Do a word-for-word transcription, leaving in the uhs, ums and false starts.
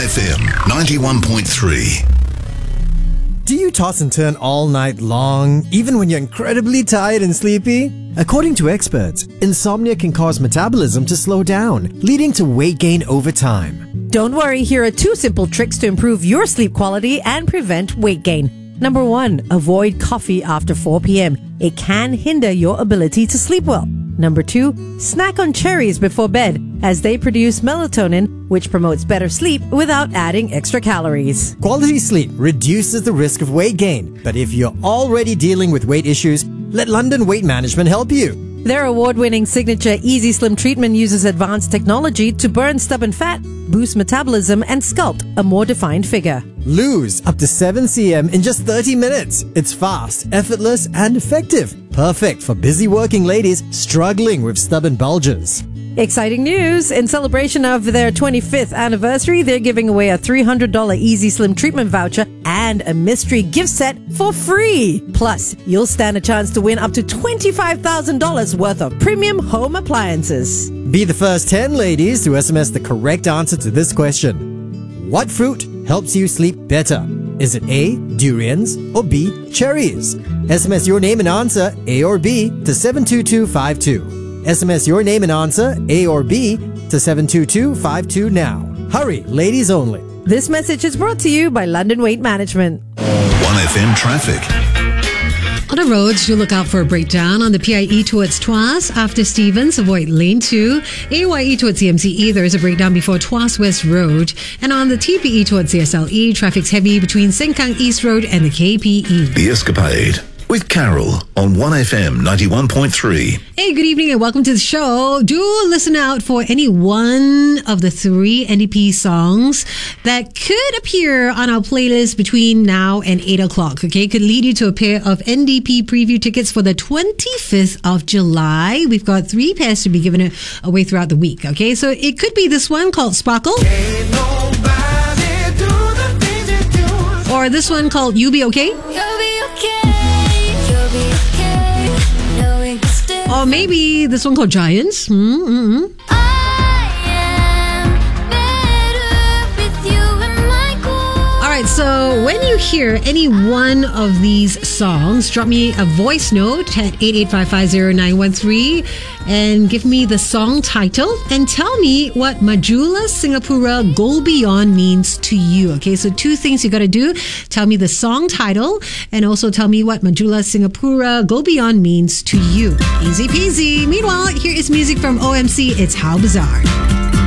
F M ninety-one point three. Do you toss and turn all night long, even when you're incredibly tired and sleepy? According to experts, insomnia can cause metabolism to slow down, leading to weight gain over time. Don't worry, here are two simple tricks to improve your sleep quality and prevent weight gain. Number one, avoid coffee after four p.m. It can hinder your ability to sleep well. Number two, snack on cherries before bed, as they produce melatonin, which promotes better sleep without adding extra calories. Quality sleep reduces the risk of weight gain, but if you're already dealing with weight issues, let London Weight Management help you. Their award-winning signature Easy Slim treatment uses advanced technology to burn stubborn fat, boost metabolism, and sculpt a more defined figure. Lose up to seven centimeters in just thirty minutes. It's fast, effortless, and effective. Perfect for busy working ladies struggling with stubborn bulges. Exciting news! In celebration of their twenty-fifth anniversary, they're giving away a three hundred dollars Easy Slim treatment voucher and a mystery gift set for free. Plus, you'll stand a chance to win up to twenty-five thousand dollars worth of premium home appliances. Be the first ten ladies to S M S the correct answer to this question. What fruit helps you sleep better? Is it A, durians, or B, cherries? S M S your name and answer, A or B, to seven two two five two. S M S your name and answer, A or B, to seven two two five two now. Hurry, ladies only. This message is brought to you by London Weight Management. one F M traffic. On the roads, do look out for a breakdown on the P I E towards Tuas after Stevens. Avoid lane two. A Y E towards C M C E, there is a breakdown before Tuas West Road. And on the T P E towards C S L E, traffic's heavy between Sengkang East Road and the K P E. The Escapade with Carol on one F M ninety-one point three. Hey, good evening and welcome to the show. Do listen out for any one of the three N D P songs that could appear on our playlist between now and eight o'clock, okay? Could lead you to a pair of N D P preview tickets for the twenty-fifth of July. We've got three pairs to be given away throughout the week, okay? So it could be this one called Sparkle. Ain't nobody do the things you do. Or this one called You Be Okay. You'll be okay. You'll be okay. Knowing still Or maybe this one called Giants. Mm-hmm. I am better with you in my core. All right, so when you hear any one of these songs, drop me a voice note at eight eight five five zero nine one three and give me the song title and tell me what Majula Singapura Go Beyond means to you. Okay, so two things you got to do. Tell me the song title and also tell me what Majula Singapura Go Beyond means to you. Easy peasy. Meanwhile, here is music from O M C. It's How Bizarre.